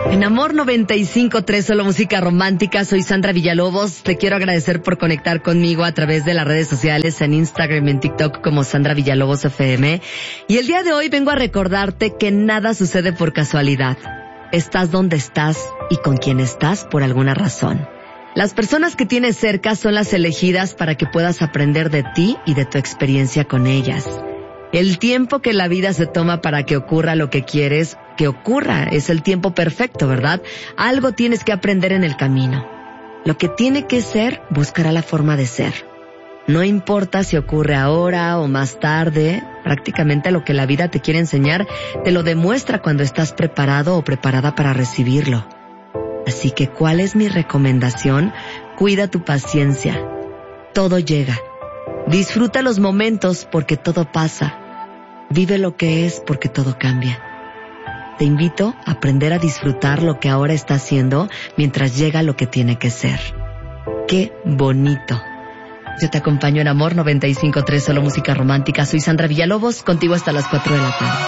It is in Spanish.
En Amor 95.3, solo música romántica, soy Sandra Villalobos. Te quiero agradecer por conectar conmigo a través de las redes sociales, en Instagram y en TikTok como Sandra Villalobos FM. Y el día de hoy vengo a recordarte que nada sucede por casualidad. Estás donde estás y con quien estás por alguna razón. Las personas que tienes cerca son las elegidas para que puedas aprender de ti y de tu experiencia con ellas. El tiempo que la vida se toma para que ocurra lo que quieres que ocurra es el tiempo perfecto, ¿verdad? Algo tienes que aprender en el camino. Lo que tiene que ser, buscará la forma de ser. No importa si ocurre ahora o más tarde, prácticamente lo que la vida te quiere enseñar te lo demuestra cuando estás preparado o preparada para recibirlo. Así que, ¿cuál es mi recomendación? Cuida tu paciencia. Todo llega. Disfruta los momentos porque todo pasa. Vive lo que es porque todo cambia. Te invito a aprender a disfrutar lo que ahora está haciendo mientras llega lo que tiene que ser. ¡Qué bonito! Yo te acompaño en Amor 95.3, solo música romántica. Soy Sandra Villalobos, contigo hasta las 4 de la tarde.